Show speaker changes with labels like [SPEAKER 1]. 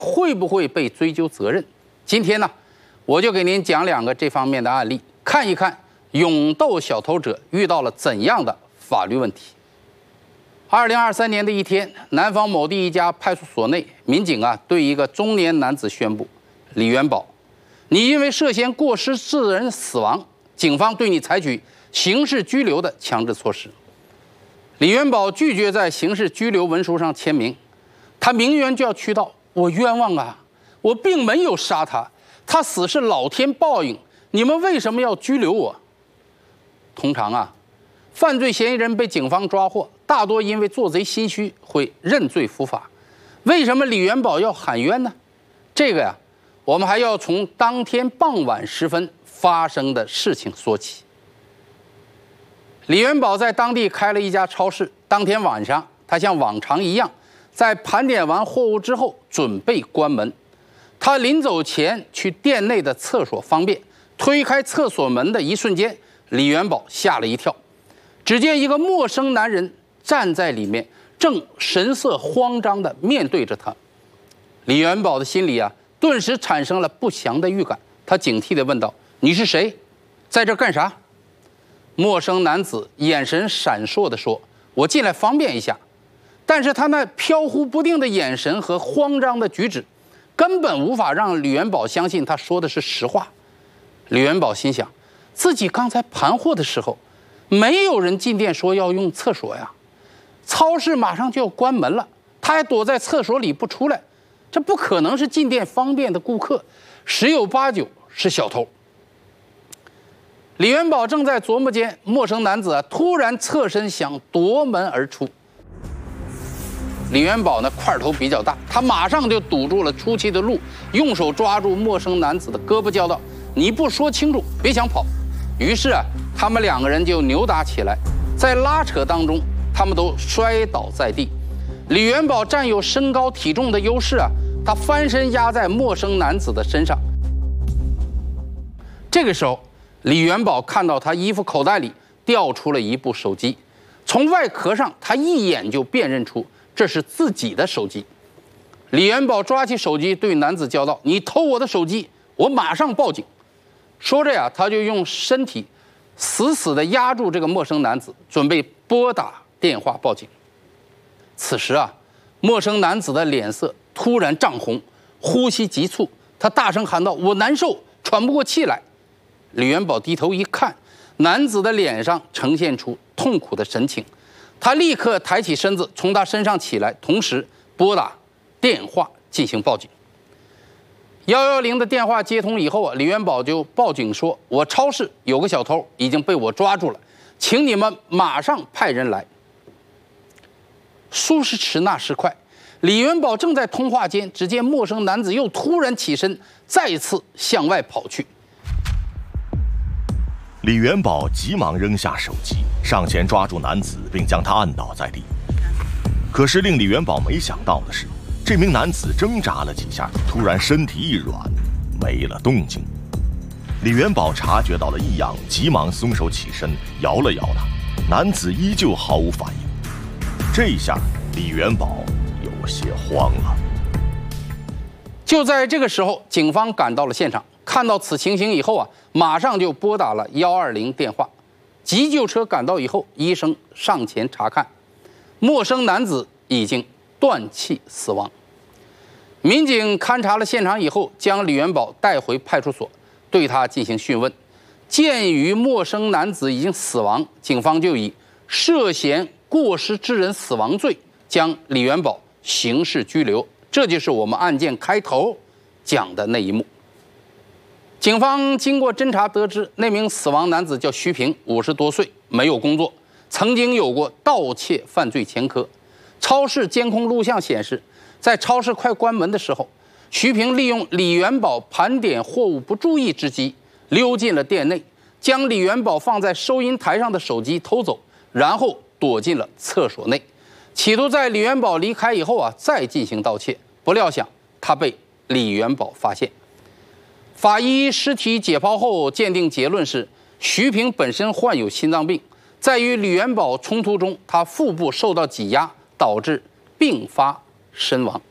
[SPEAKER 1] 会不会被追究责任？今天呢，我就给您讲2个这方面的案例，看一看勇斗小偷者遇到了怎样的法律问题。2023年的一天，南方某地一家派出所内，民警对一个中年男子宣布：李元宝，你因为涉嫌过失致人死亡，警方对你采取刑事拘留的强制措施。李元宝拒绝在刑事拘留文书上签名，他鸣冤就要去到：我冤枉啊！我并没有杀他，他死是老天报应，你们为什么要拘留我？通常犯罪嫌疑人被警方抓获，大多因为做贼心虚会认罪伏法。为什么李元宝要喊冤呢？这个我们还要从当天傍晚时分发生的事情说起。李元宝在当地开了一家超市，当天晚上，他像往常一样，在盘点完货物之后准备关门。他临走前去店内的厕所方便，推开厕所门的一瞬间，李元宝吓了一跳，只见一个陌生男人站在里面，正神色慌张地面对着他。李元宝的心里顿时产生了不祥的预感，他警惕地问道：你是谁？在这干啥？陌生男子眼神闪烁地说：我进来方便一下。但是他那飘忽不定的眼神和慌张的举止，根本无法让李元宝相信他说的是实话。李元宝心想，自己刚才盘货的时候，没有人进店说要用厕所呀，超市马上就要关门了，他还躲在厕所里不出来，这不可能是进店方便的顾客，十有八九是小偷。李元宝正在琢磨间，陌生男子突然侧身想夺门而出。李元宝块头比较大，他马上就堵住了出去的路，用手抓住陌生男子的胳膊，叫道：你不说清楚，别想跑。于是他们2个人就扭打起来，在拉扯当中，他们都摔倒在地。李元宝占有身高体重的优势他翻身压在陌生男子的身上。这个时候，李元宝看到他衣服口袋里掉出了一部手机，从外壳上他一眼就辨认出这是自己的手机。李元宝抓起手机对男子叫道：你偷我的手机，我马上报警。说着他就用身体死死地压住这个陌生男子，准备拨打电话报警。此时陌生男子的脸色突然涨红，呼吸急促，他大声喊道：我难受，喘不过气来。李元宝低头一看，男子的脸上呈现出痛苦的神情，他立刻抬起身子从他身上起来，同时拨打电话进行报警。110的电话接通以后李元宝就报警说：我超市有个小偷已经被我抓住了，请你们马上派人来。说时迟那时快，李元宝正在通话间，只见陌生男子又突然起身，再次向外跑去。
[SPEAKER 2] 李元宝急忙扔下手机，上前抓住男子，并将他按倒在地。可是令李元宝没想到的是，这名男子挣扎了几下，突然身体一软，没了动静。李元宝察觉到了异样，急忙松手起身，摇了摇他，男子依旧毫无反应。这一下，李元宝有些慌了。
[SPEAKER 1] 就在这个时候，警方赶到了现场，看到此情形以后马上就拨打了120电话。急救车赶到以后，医生上前查看，陌生男子已经断气死亡。民警勘察了现场以后，将李元宝带回派出所，对他进行讯问。鉴于陌生男子已经死亡，警方就以涉嫌过失致人死亡罪将李元宝刑事拘留。这就是我们案件开头讲的那一幕。警方经过侦查得知，那名死亡男子叫徐平，50多岁，没有工作，曾经有过盗窃犯罪前科。超市监控录像显示，在超市快关门的时候，徐平利用李元宝盘点货物不注意之机，溜进了店内，将李元宝放在收银台上的手机偷走，然后躲进了厕所内，企图在李元宝离开以后再进行盗窃。不料想他被李元宝发现。法医尸体解剖后鉴定结论是，徐平本身患有心脏病，在与李元宝冲突中，他腹部受到挤压，导致并发身亡。